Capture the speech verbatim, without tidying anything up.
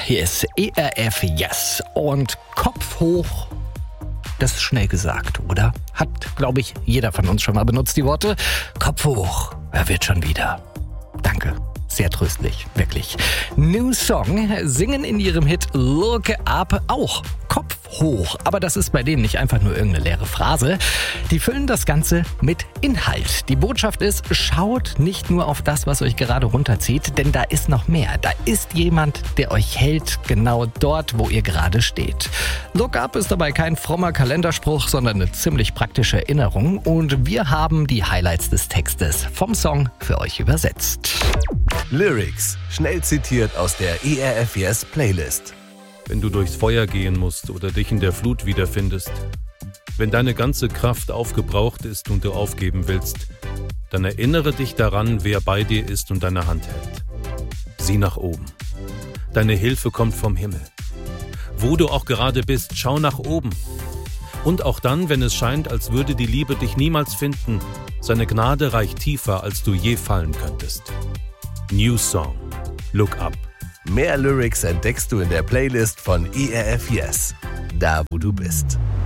hier ist E R F Yes und Kopf hoch. Das ist schnell gesagt, oder? Hat, glaube ich, jeder von uns schon mal benutzt, die Worte. Kopf hoch, er wird schon wieder. Danke. Sehr tröstlich, wirklich. New Song singen in ihrem Hit Look Up auch Kopf hoch. Aber das ist bei denen nicht einfach nur irgendeine leere Phrase. Die füllen das Ganze mit Inhalt. Die Botschaft ist, schaut nicht nur auf das, was euch gerade runterzieht, denn da ist noch mehr. Da ist jemand, der euch hält, genau dort, wo ihr gerade steht. Look Up ist dabei kein frommer Kalenderspruch, sondern eine ziemlich praktische Erinnerung. Und wir haben die Highlights des Textes vom Song für euch übersetzt. Lyrics, schnell zitiert aus der E R F Yes Playlist. Wenn du durchs Feuer gehen musst oder dich in der Flut wiederfindest, wenn deine ganze Kraft aufgebraucht ist und du aufgeben willst, dann erinnere dich daran, wer bei dir ist und deine Hand hält. Sieh nach oben. Deine Hilfe kommt vom Himmel. Wo du auch gerade bist, schau nach oben. Und auch dann, wenn es scheint, als würde die Liebe dich niemals finden, seine Gnade reicht tiefer, als du je fallen könntest. New Song, Look Up. Mehr Lyrics entdeckst du in der Playlist von E R F Yes, da wo du bist.